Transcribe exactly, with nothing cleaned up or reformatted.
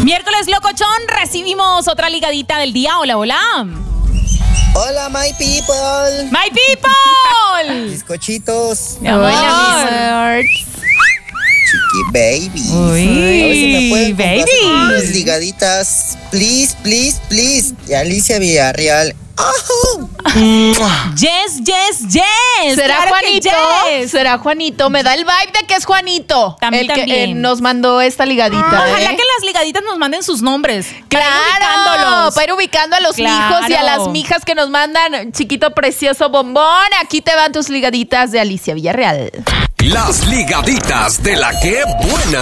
Miércoles locochón, recibimos otra ligadita del día. Hola, hola. Hola, my people. My people. Bizcochitos. Mi amor. Hola, Chiqui babies. Uy, A ver si me pueden complacer baby. con unas ligaditas. Please, please, please. Y Alicia Villarreal. ¡Ajú! Yes, yes, yes. ¿Será Claro que Juanito? yes. ¿Será Juanito? Me da el vibe de que es Juanito. También, el que también. eh, nos mandó esta ligadita. Ojalá ¿eh? que las ligaditas nos manden sus nombres. Claro, para ir ubicándolos. para ir ubicando a los Claro. hijos y a las mijas que nos mandan. Chiquito precioso bombón, aquí te van tus ligaditas de Alicia Villarreal. Las ligaditas de la que buena.